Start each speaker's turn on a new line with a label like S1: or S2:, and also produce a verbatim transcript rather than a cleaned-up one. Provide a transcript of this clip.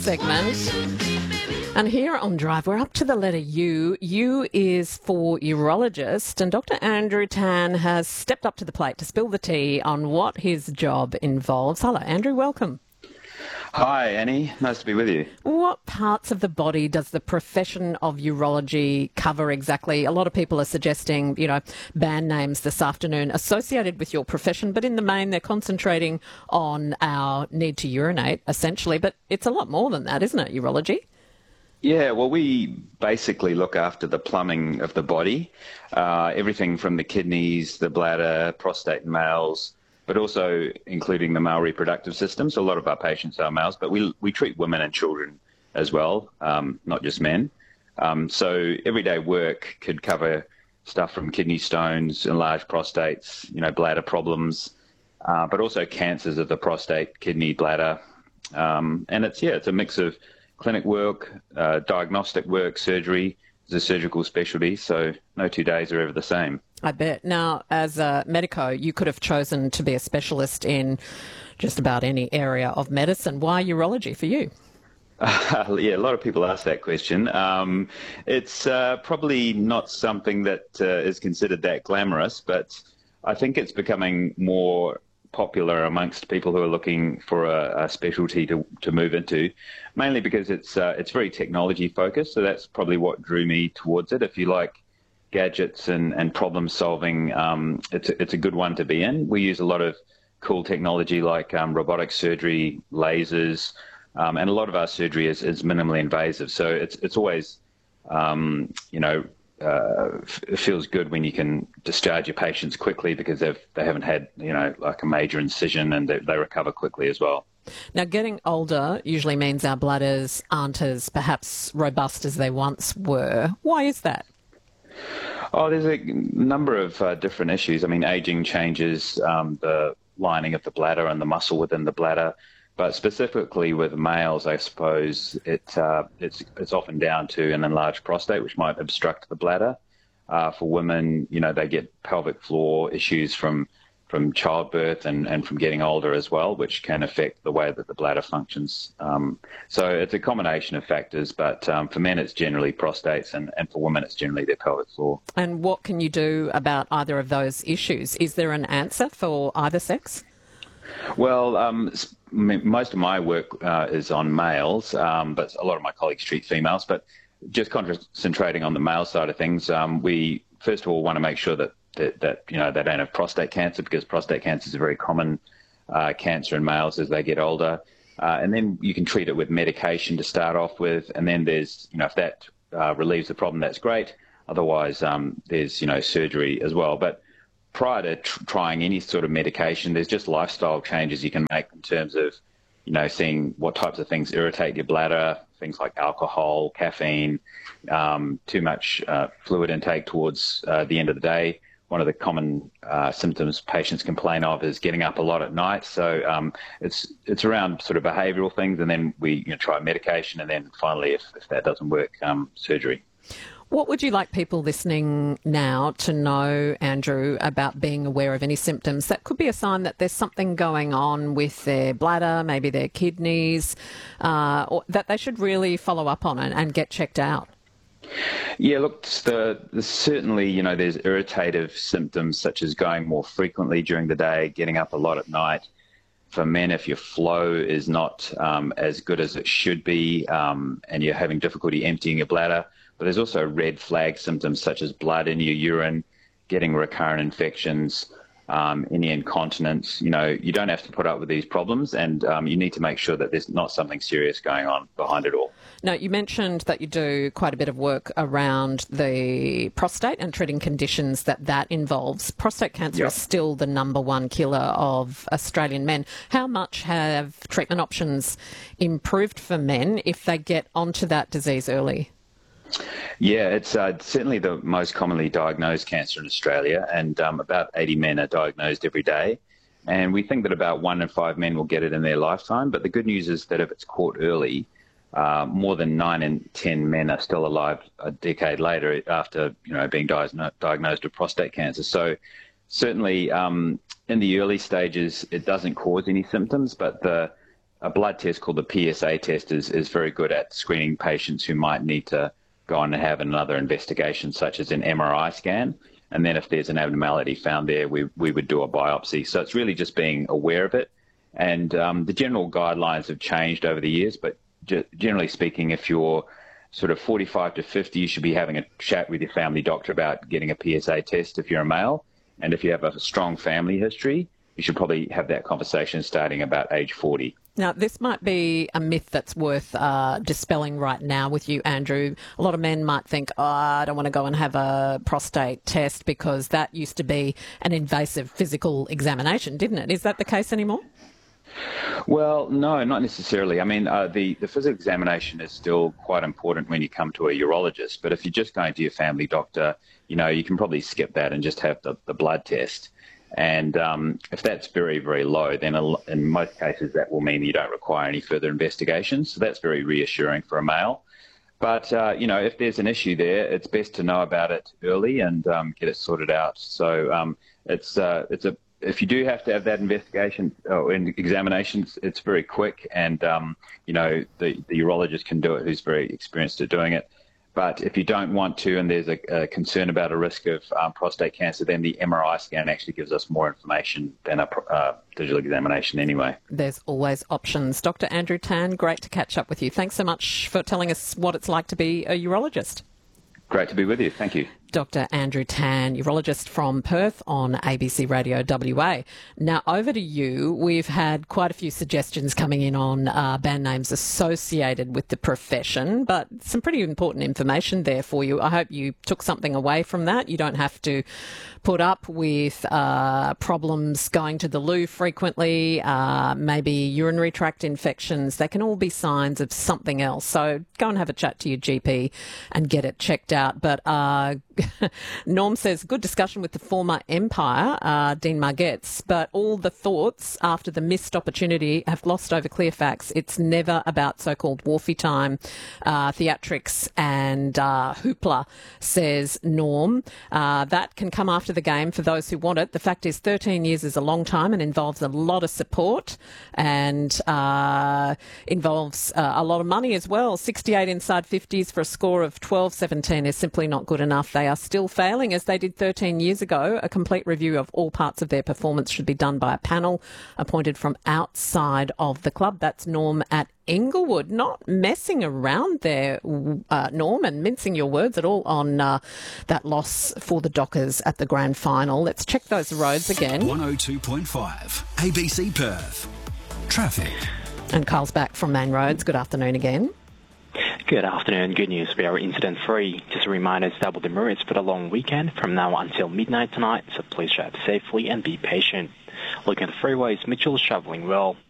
S1: segment. And here on Drive, we're up to the letter U. U is for urologist, and Doctor Andrew Tan has stepped up to the plate to spill the tea on what his job involves. Hello, Andrew, welcome.
S2: Hi, Annie. Nice to be with you.
S1: What parts of the body does the profession of urology cover exactly? A lot of people are suggesting, you know, band names this afternoon associated with your profession, but in the main they're concentrating on our need to urinate, essentially. But it's a lot more than that, isn't it, urology?
S2: Yeah, well, we basically look after the plumbing of the body, uh, everything from the kidneys, the bladder, prostate in males, but also including the male reproductive system. So a lot of our patients are males, but we we treat women and children as well, um, not just men. Um, so everyday work could cover stuff from kidney stones, enlarged prostates, you know, bladder problems, uh, but also cancers of the prostate, kidney, bladder. Um, and it's, yeah, it's a mix of clinic work, uh, diagnostic work, surgery. It's a surgical specialty, so no two days are ever the same.
S1: I bet. Now, as a medico, you could have chosen to be a specialist in just about any area of medicine. Why urology for you?
S2: Uh, yeah, a lot of people ask that question. Um, it's uh, probably not something that uh, is considered that glamorous, but I think it's becoming more popular amongst people who are looking for a, a specialty to, to move into, mainly because it's uh, it's very technology focused. So that's probably what drew me towards it. If you like gadgets and, and problem solving, um, it's, a, it's a good one to be in. We use a lot of cool technology like um, robotic surgery, lasers, um, and a lot of our surgery is, is minimally invasive. So it's it's always, um, you know, uh, it feels good when you can discharge your patients quickly because they've they haven't had, you know, like a major incision, and they, they recover quickly as well.
S1: Now, getting older usually means our bladders aren't as perhaps robust as they once were. Why is that?
S2: Oh, there's a number of uh, different issues. I mean, aging changes um, the lining of the bladder and the muscle within the bladder. But specifically with males, I suppose it uh, it's it's often down to an enlarged prostate, which might obstruct the bladder. Uh, for women, you know, they get pelvic floor issues from from childbirth and, and from getting older as well, which can affect the way that the bladder functions. Um, so it's a combination of factors, but um, for men it's generally prostates, and, and for women it's generally their pelvic floor.
S1: And what can you do about either of those issues? Is there an answer for either sex?
S2: Well, um, most of my work uh, is on males, um, but a lot of my colleagues treat females. But just concentrating on the male side of things, um, we first of all want to make sure that, that, that you know they don't have prostate cancer, because prostate cancer is a very common uh, cancer in males as they get older. Uh, and then you can treat it with medication to start off with, and then there's, you know, if that uh, relieves the problem, that's great. Otherwise, um, there's, you know, surgery as well. But prior to tr- trying any sort of medication, there's just lifestyle changes you can make in terms of, you know, seeing what types of things irritate your bladder, things like alcohol, caffeine, um, too much uh, fluid intake towards uh, the end of the day. One of the common uh, symptoms patients complain of is getting up a lot at night. So um, it's it's around sort of behavioural things, and then we, you know, try medication, and then finally, if, if that doesn't work, um, surgery.
S1: What would you like people listening now to know, Andrew, about being aware of any symptoms that could be a sign that there's something going on with their bladder, maybe their kidneys, uh, or that they should really follow up on and, and get checked out?
S2: Yeah, look, the, the, certainly, you know, there's irritative symptoms such as going more frequently during the day, getting up a lot at night. For men, if your flow is not um, as good as it should be, um, and you're having difficulty emptying your bladder. But there's also red flag symptoms such as blood in your urine, getting recurrent infections, um, any incontinence. You know, you don't have to put up with these problems, and um, you need to make sure that there's not something serious going on behind it all.
S1: Now, you mentioned that you do quite a bit of work around the prostate and treating conditions that that involves. Prostate cancer
S2: Yep.
S1: is still the number one killer of Australian men. How much have treatment options improved for men if they get onto that disease early?
S2: Yeah, it's uh, certainly the most commonly diagnosed cancer in Australia, and um, about eighty men are diagnosed every day. And we think that about one in five men will get it in their lifetime. But the good news is that if it's caught early, uh, more than nine in ten men are still alive a decade later after, you know, being diagnosed, diagnosed with prostate cancer. So certainly um, in the early stages, it doesn't cause any symptoms, but the a blood test called the P S A test is, is very good at screening patients who might need to go on and have another investigation, such as an M R I scan. And then if there's an abnormality found there, we, we would do a biopsy. So it's really just being aware of it. And um, the general guidelines have changed over the years, but ge- generally speaking, if you're sort of forty-five to fifty, you should be having a chat with your family doctor about getting a P S A test if you're a male. And if you have a strong family history, you should probably have that conversation starting about age forty.
S1: Now, this might be a myth that's worth uh, dispelling right now with you, Andrew. A lot of men might think, oh, I don't want to go and have a prostate test because that used to be an invasive physical examination, didn't it? Is that the case anymore?
S2: Well, no, not necessarily. I mean, uh, the, the physical examination is still quite important when you come to a urologist. But if you're just going to your family doctor, you know, you can probably skip that and just have the, the blood test. And um, if that's very, very low, then in most cases that will mean you don't require any further investigation. So that's very reassuring for a male. But, uh, you know, if there's an issue there, it's best to know about it early and um, get it sorted out. So um, it's uh, it's a if you do have to have that investigation or examination, it's very quick. And, um, you know, the, the urologist can do it who's very experienced at doing it. But if you don't want to and there's a, a concern about a risk of um, prostate cancer, then the M R I scan actually gives us more information than a uh, digital examination anyway.
S1: There's always options. Doctor Andrew Tan, great to catch up with you. Thanks so much for telling us what it's like to be a urologist.
S2: Great to be with you. Thank you.
S1: Doctor Andrew Tan, urologist from Perth on A B C Radio W A. Now, over to you. We've had quite a few suggestions coming in on uh, band names associated with the profession, but some pretty important information there for you. I hope you took something away from that. You don't have to put up with uh, problems going to the loo frequently, uh, maybe urinary tract infections. They can all be signs of something else. So go and have a chat to your G P and get it checked out. But uh, Norm says, good discussion with the former Empire, uh, Dean Margetts, but all the thoughts after the missed opportunity have glossed over clear facts. It's never about so-called Wharfie time, uh, theatrics and uh, hoopla, says Norm. Uh, that can come after the game for those who want it. The fact is thirteen years is a long time and involves a lot of support and uh, involves uh, a lot of money as well. sixty-eight inside fifties for a score of twelve seventeen is simply not good enough. They are still failing as they did thirteen years ago. A complete review of all parts of their performance should be done by a panel appointed from outside of the club. That's Norm at Inglewood. Not messing around there, uh, Norm, and mincing your words at all on uh, that loss for the Dockers at the grand final. Let's check those roads again.
S3: one oh two point five A B C Perth. Traffic.
S1: And Carl's back from Main Roads. Good afternoon again.
S4: Good afternoon. Good news. We are incident free. Just a reminder to double the routes for the long weekend from now until midnight tonight, so please drive safely and be patient. Looking at the freeways, Mitchell is travelling well.